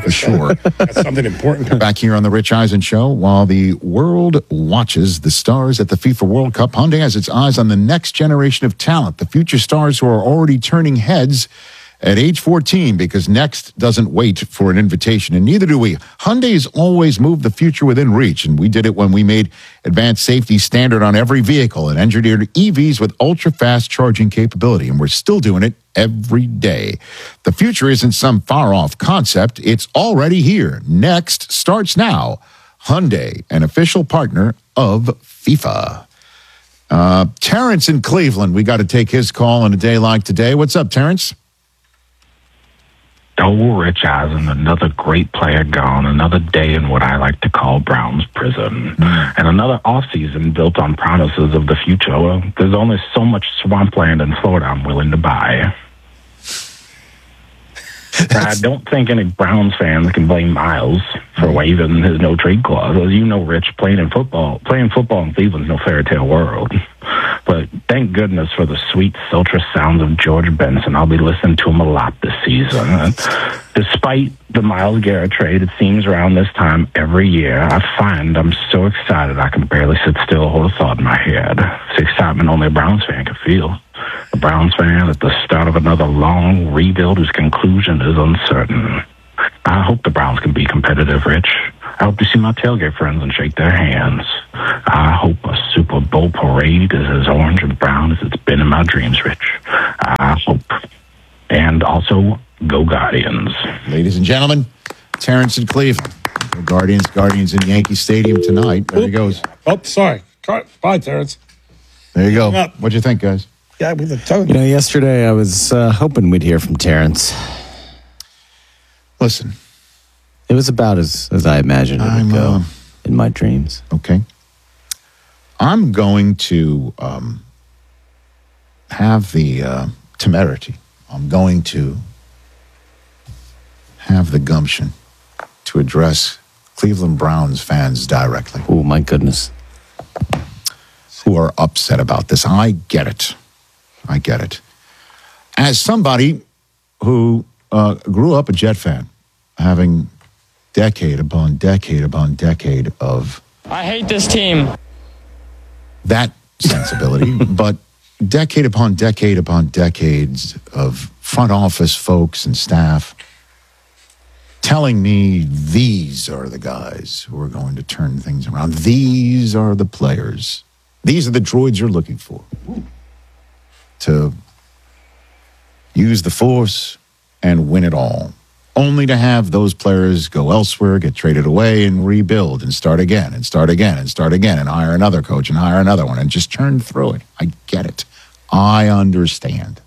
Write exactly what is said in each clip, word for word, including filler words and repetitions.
for sure. That's something important. Back here on the Rich Eisen Show, while the world watches the stars at the FIFA World Cup, Hyundai has its eyes on the next generation of talent, the future stars who are already turning heads at age fourteen, because Next doesn't wait for an invitation, and neither do we. Hyundai has always moved the future within reach, and we did it when we made advanced safety standard on every vehicle and engineered E Vs with ultra-fast charging capability, and we're still doing it every day. The future isn't some far-off concept. It's already here. Next starts now. Hyundai, an official partner of FIFA. Uh, Terrence in Cleveland, we got to take his call on a day like today. What's up, Terrence? Oh, Rich Eisen, another great player gone, another day in what I like to call Brown's prison, mm. and another offseason built on promises of the future. Well, there's only so much swampland in Florida I'm willing to buy. I don't think any Browns fans can blame Miles for waiving his no-trade clause. As you know, Rich, playing in football, playing football in Cleveland's no fairy tale world. But thank goodness for the sweet, sultrous sounds of George Benson. I'll be listening to him a lot this season. And despite the Myles Garrett trade, it seems around this time every year, I find I'm so excited I can barely sit still or hold a thought in my head. It's excitement only a Browns fan can feel. A Browns fan at the start of another long rebuild whose conclusion is uncertain. I hope the Browns can be competitive, Rich. I hope to see my tailgate friends and shake their hands. I hope a Super Bowl parade is as orange and brown as it's been in my dreams, Rich. I hope. And also, go Guardians. Ladies and gentlemen, Terrence in Cleveland. Go Guardians, Guardians in Yankee Stadium tonight. There he goes. Oh, sorry. Bye, Terrence. There you go. What'd you think, guys? Yeah, with the tone. You know, yesterday I was uh, hoping we'd hear from Terrence. Listen. It was about as, as I imagined it I'm, would go uh, in my dreams. Okay. I'm going to um, have the uh, temerity. I'm going to have the gumption to address Cleveland Browns fans directly. Oh, my goodness. Who are upset about this. I get it. I get it. As somebody who uh, grew up a Jet fan, having decade upon decade upon decade of... I hate this team. That sensibility, but decade upon decade upon decades of front office folks and staff telling me these are the guys who are going to turn things around. These are the players. These are the droids you're looking for. To use the force and win it all. Only to have those players go elsewhere, get traded away, and rebuild and start again and start again and start again and hire another coach and hire another one and just churn through it. I get it. I understand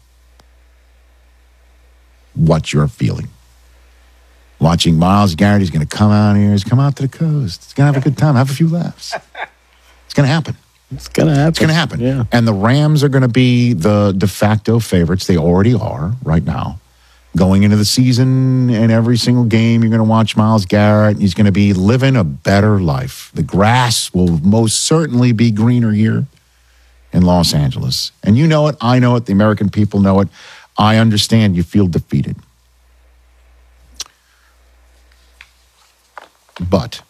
what you're feeling. Watching Myles Garrett, he's going to come out here, he's come out to the coast. He's going to have a good time, have a few laughs. It's going to happen. It's going to happen. It's going to happen. Yeah. And the Rams are going to be the de facto favorites. They already are right now. Going into the season and every single game, you're going to watch Myles Garrett. And he's going to be living a better life. The grass will most certainly be greener here in Los Angeles. And you know it. I know it. The American people know it. I understand you feel defeated. But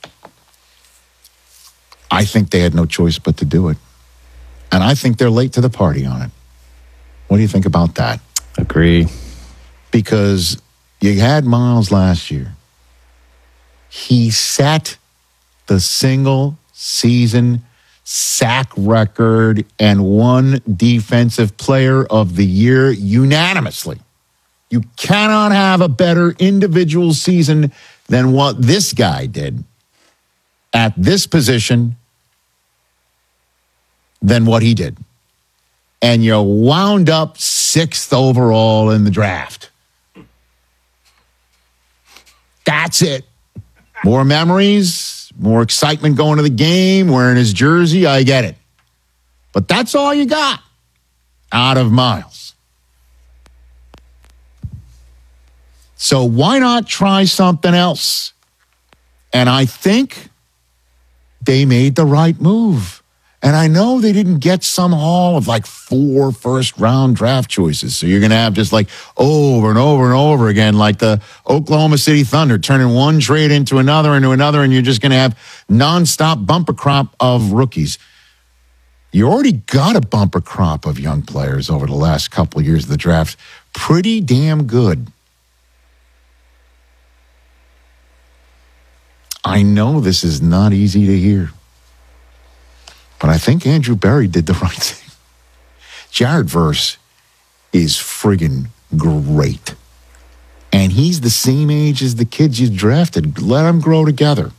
I think they had no choice but to do it. And I think they're late to the party on it. What do you think about that? Agree. Because you had Myles last year. He set the single season sack record and won Defensive Player of the Year unanimously. You cannot have a better individual season than what this guy did at this position than what he did. And you wound up sixth overall in the draft. That's it. More memories, more excitement going to the game, wearing his jersey, I get it. But that's all you got out of Myles. So why not try something else? And I think they made the right move. And I know they didn't get some haul of like four first-round draft choices. So you're going to have just like over and over and over again, like the Oklahoma City Thunder, turning one trade into another, into another, and you're just going to have nonstop bumper crop of rookies. You already got a bumper crop of young players over the last couple of years of the draft. Pretty damn good. I know this is not easy to hear. But I think Andrew Berry did the right thing. Jared Verse is friggin' great. And he's the same age as the kids you drafted. Let them grow together.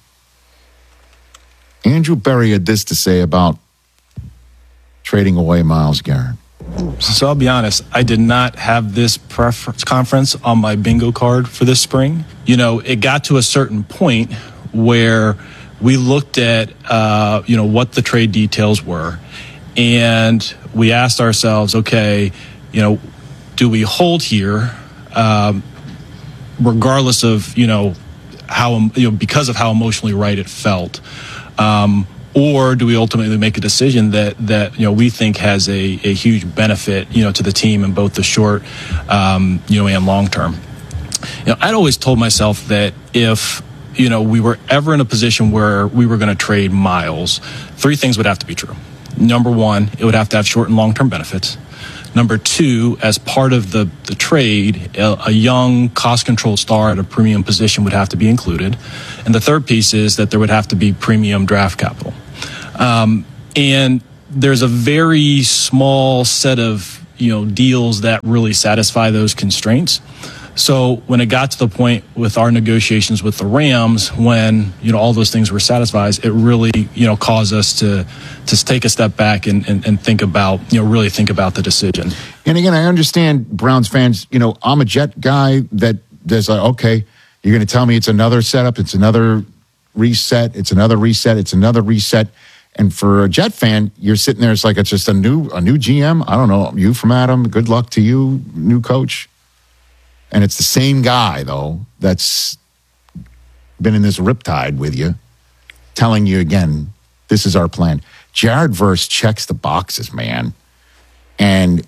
Andrew Berry had this to say about trading away Myles Garrett. So I'll be honest, I did not have this press conference on my bingo card for this spring. You know, it got to a certain point where we looked at, uh, you know, what the trade details were, and we asked ourselves, okay, you know, do we hold here, um, regardless of, you know, how, you know, because of how emotionally right it felt, um, or do we ultimately make a decision that, that you know, we think has a, a huge benefit, you know, to the team in both the short, um, you know, and long term. You know, I'd always told myself that if, you know, we were ever in a position where we were going to trade Myles, three things would have to be true. Number one, it would have to have short and long-term benefits. Number two, as part of the, the trade, a, a young cost-controlled star at a premium position would have to be included. And the third piece is that there would have to be premium draft capital. Um, and there's a very small set of, you know, deals that really satisfy those constraints. So when it got to the point with our negotiations with the Rams, when, you know, all those things were satisfied, it really, you know, caused us to to take a step back and, and, and think about, you know, really think about the decision. And again, I understand Browns fans, you know, I'm a Jet guy that there's like, okay, you're going to tell me it's another setup, it's another reset, it's another reset, it's another reset. And for a Jet fan, you're sitting there, it's like it's just a new a new G M. I don't know, you from Adam, good luck to you, new coach. And it's the same guy, though, that's been in this riptide with you, telling you again, this is our plan. Jared Verse checks the boxes, man. And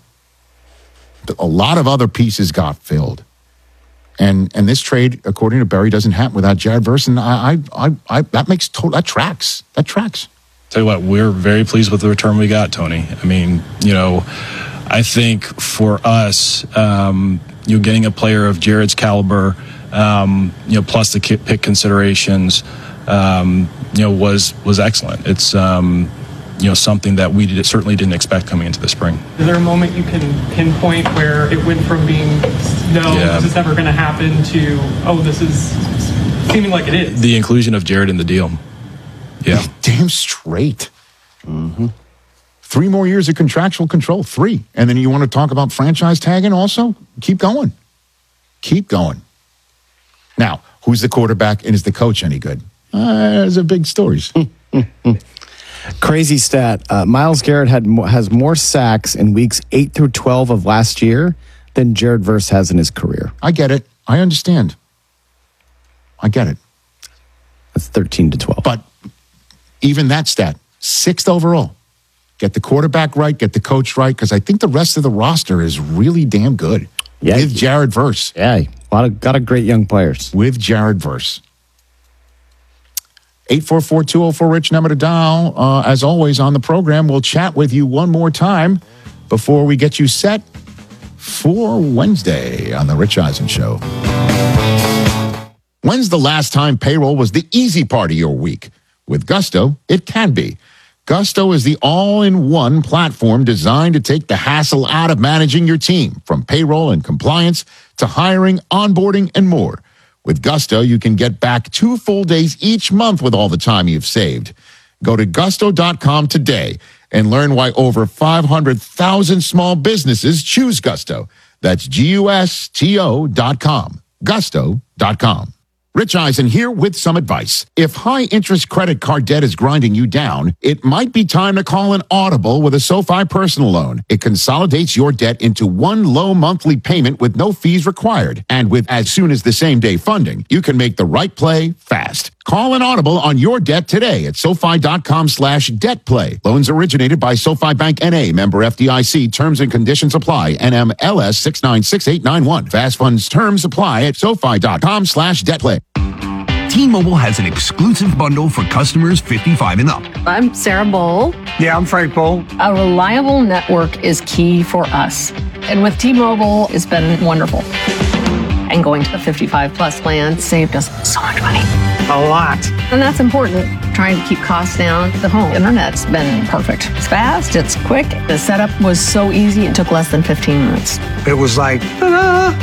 a lot of other pieces got filled. And and this trade, according to Berry, doesn't happen without Jared Verse. And I, I, I, I that makes total, that tracks. That tracks. Tell you what, we're very pleased with the return we got, Tony. I mean, you know, I think for us, um, you know, getting a player of Jared's caliber, um, you know, plus the pick considerations, um, you know, was was excellent. It's um, you know, something that we did, certainly didn't expect coming into the spring. Is there a moment you can pinpoint where it went from being no, yeah. this is never going to happen to oh, this is seeming like it is? The inclusion of Jared in the deal. Yeah, damn straight. Mm-hmm. Three more years of contractual control, three. And then you want to talk about franchise tagging also? Keep going. Keep going. Now, who's the quarterback and is the coach any good? Uh, those are big stories. Crazy stat. Uh, Myles Garrett had mo- has more sacks in weeks eight through twelve of last year than Jared Verse has in his career. I get it. I understand. I get it. That's thirteen to twelve. But even that stat, sixth overall. Get the quarterback right, get the coach right, because I think the rest of the roster is really damn good. Yeah, with Jared Verse. Yeah, a lot of got a great young players. With Jared Verse. eight four four, two oh four, RICH number to dial. Uh, as always on the program, we'll chat with you one more time before we get you set for Wednesday on the Rich Eisen Show. When's the last time payroll was the easy part of your week? With Gusto, it can be. Gusto is the all-in-one platform designed to take the hassle out of managing your team, from payroll and compliance to hiring, onboarding, and more. With Gusto, you can get back two full days each month with all the time you've saved. Go to gusto dot com today and learn why over five hundred thousand small businesses choose Gusto. That's G U S T O dot com. gusto dot com. Rich Eisen here with some advice. If high-interest credit card debt is grinding you down, it might be time to call an audible with a SoFi personal loan. It consolidates your debt into one low monthly payment with no fees required. And with as soon as the same day funding, you can make the right play fast. Call an audible on your debt today at SoFi.com slash debt play. Loans originated by SoFi Bank N A, member F D I C. Terms and conditions apply. N M L S six nine six eight nine one. Fast funds terms apply at SoFi.com slash debt play. T-Mobile has an exclusive bundle for customers fifty-five and up. I'm Sarah Bowl. Yeah, I'm Frank Bowl. A reliable network is key for us. And with T-Mobile, it's been wonderful. And going to the fifty-five plus plan saved us so much money. A lot. And that's important. Trying to keep costs down. The home internet's been perfect. It's fast, it's quick. The setup was so easy, it took less than fifteen minutes. It was like, ta-da!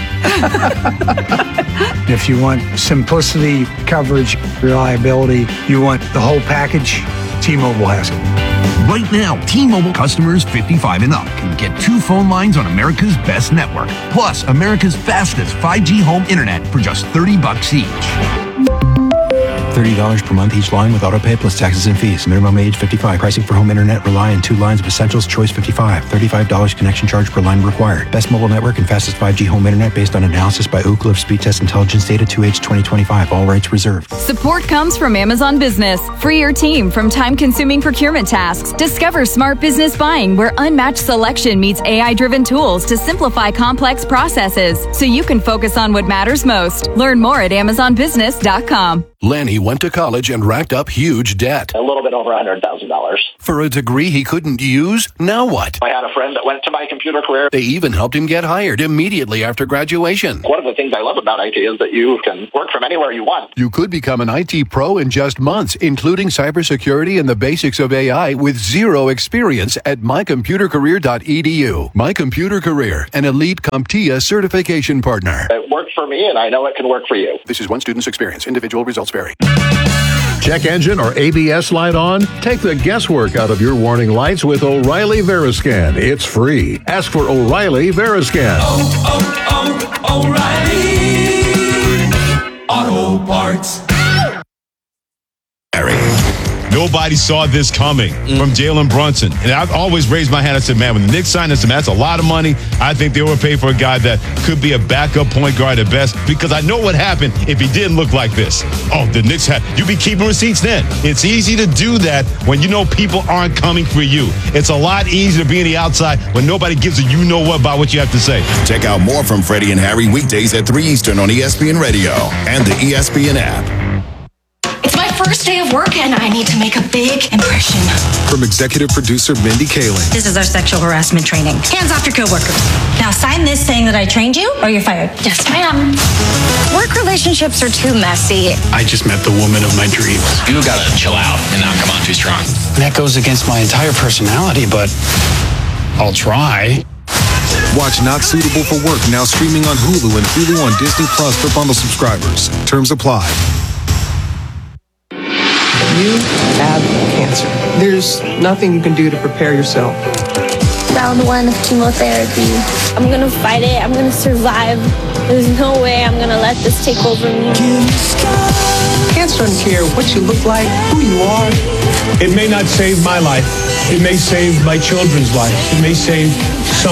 If you want simplicity, coverage, reliability, you want the whole package, T-Mobile has it. Right now, T-Mobile customers fifty-five and up can get two phone lines on America's best network, plus America's fastest five G home internet for just thirty bucks each. thirty dollars per month each line with autopay plus taxes and fees. Minimum age fifty-five. Pricing for home internet rely on two lines of Essentials Choice fifty-five. thirty-five dollars connection charge per line required. Best mobile network and fastest five G home internet based on analysis by Ookla of Speed Test Intelligence Data two H twenty twenty-five. All rights reserved. Support comes from Amazon Business. Free your team from time-consuming procurement tasks. Discover smart business buying where unmatched selection meets A I-driven tools to simplify complex processes so you can focus on what matters most. Learn more at amazon business dot com. Lanny went to college and racked up huge debt. A little bit over one hundred thousand dollars. For a degree he couldn't use? Now what? I had a friend that went to my computer career. They even helped him get hired immediately after graduation. One of the things I love about I T is that you can work from anywhere you want. You could become an I T pro in just months, including cybersecurity and the basics of A I with zero experience at my computer career dot e d u. My Computer Career, an elite CompTIA certification partner. It worked for me, and I know it can work for you. This is one student's experience. Individual results vary. Check engine or A B S light on? Take the guesswork out of your warning lights with O'Reilly Veriscan. It's free. Ask for O'Reilly Veriscan. Oh, oh, oh, O'Reilly Auto Parts. Nobody saw this coming mm. from Jalen Brunson. And I've always raised my hand and said, man, when the Knicks signed this, that's a lot of money. I think they overpaid for a guy that could be a backup point guard at best, because I know what happened if he didn't look like this. Oh, the Knicks had, you be keeping receipts then. It's easy to do that when you know people aren't coming for you. It's a lot easier to be on the outside when nobody gives a you know what about what you have to say. Check out more from Freddie and Harry weekdays at three Eastern on E S P N Radio and the E S P N app. First day of work and I need to make a big impression. From executive producer Mindy Kaling. This is our sexual harassment training. Hands off your coworkers. Now sign this saying that I trained you or you're fired. Yes, ma'am. Work relationships are too messy. I just met the woman of my dreams. You gotta chill out and not come on too strong. That goes against my entire personality, but I'll try. Watch Not Suitable for Work now streaming on Hulu and Hulu on Disney Plus for bundle subscribers. Terms apply. You have cancer. There's nothing you can do to prepare yourself. Round one of chemotherapy. I'm gonna fight it. I'm gonna survive. There's no way I'm gonna let this take over me. Cancer doesn't care what you look like, who you are. It may not save my life. It may save my children's life. It may save some